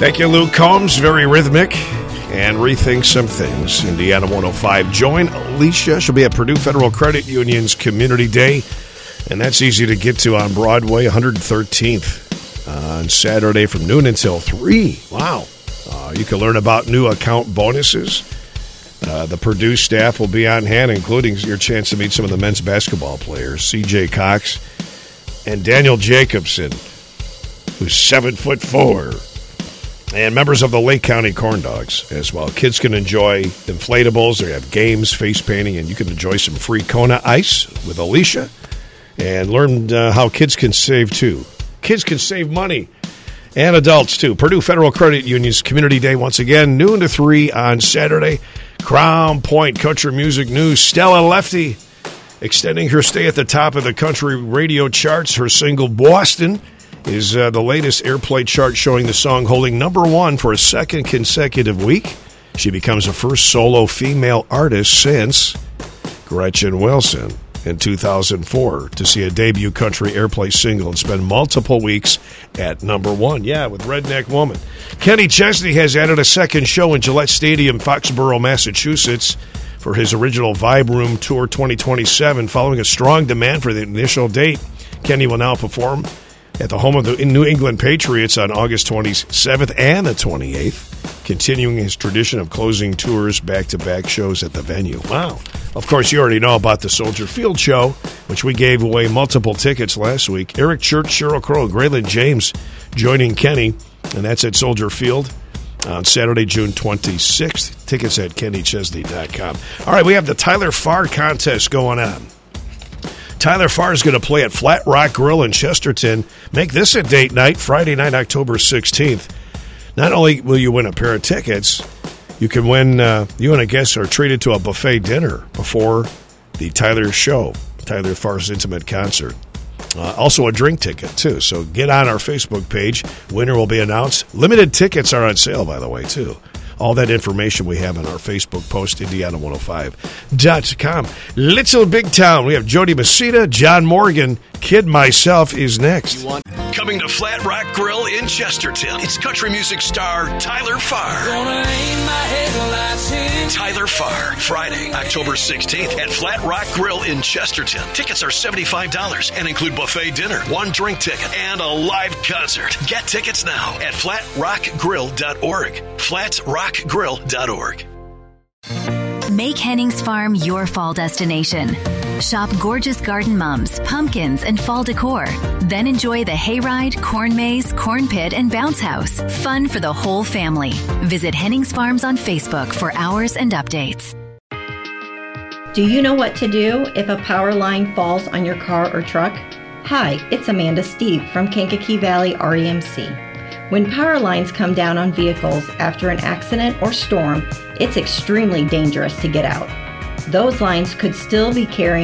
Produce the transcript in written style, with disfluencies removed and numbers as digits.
Thank you, Luke Combs. Very rhythmic and rethink some things. Indiana 105. Join Alicia. She'll be at Purdue Federal Credit Union's Community Day, and that's easy to get to on Broadway, 113th, on Saturday from noon until 3. Wow. You can learn about new account bonuses. The Purdue staff will be on hand, including your chance to meet some of the men's basketball players, C.J. Cox and Daniel Jacobson, who's 7'4", and members of the Lake County Corn Dogs as well. Kids can enjoy inflatables. They have games, face painting, and you can enjoy some free Kona ice with Alicia and learn how kids can save, too. Kids can save money, and adults, too. Purdue Federal Credit Union's Community Day, once again, noon to 3 on Saturday. Crown Point Country Music News. Stella Lefty extending her stay at the top of the country radio charts. Her single, Boston, is the latest airplay chart, showing the song holding number 1 for a second consecutive week. She becomes the first solo female artist since Gretchen Wilson in 2004 to see a debut country airplay single and spend multiple weeks at number 1. Yeah, with Redneck Woman. Kenny Chesney has added a second show in Gillette Stadium, Foxborough, Massachusetts, for his original Vibe Room Tour 2027. Following a strong demand for the initial date, Kenny will now perform at the home of the New England Patriots on August 27th and the 28th, continuing his tradition of closing tours back-to-back shows at the venue. Wow. Of course, you already know about the Soldier Field show, which we gave away multiple tickets last week. Eric Church, Sheryl Crow, Graylin James joining Kenny, and that's at Soldier Field on Saturday, June 26th. Tickets at kennychesney.com. All right, we have the Tyler Farr contest going on. Tyler Farr is going to play at Flat Rock Grill in Chesterton. Make this a date night, Friday night, October 16th. Not only will you win a pair of tickets, you can win, you and a guest are treated to a buffet dinner before the Tyler show, Tyler Farr's intimate concert. Also a drink ticket, too. So get on our Facebook page. Winner will be announced. Limited tickets are on sale, by the way, too. All that information we have on our Facebook post, Indiana105.com. Little Big Town. We have Jody Messina, John Morgan, Kid Myself is next. Coming to Flat Rock Grill in Chesterton, it's country music star Tyler Farr. Tyler Farr, Friday, October 16th at Flat Rock Grill in Chesterton. Tickets are $75 and include buffet dinner, 1 drink ticket, and a live concert. Get tickets now at flatrockgrill.org. flatrockgrill.org. Make Hennings Farm your fall destination. Shop gorgeous garden mums, pumpkins, and fall decor. Then enjoy the hayride, corn maze, corn pit, and bounce house. Fun for the whole family. Visit Hennings Farms on Facebook for hours and updates. Do you know what to do if a power line falls on your car or truck? Hi, it's Amanda Steve from Kankakee Valley REMC. When power lines come down on vehicles after an accident or storm, it's extremely dangerous to get out. Those lines could still be carrying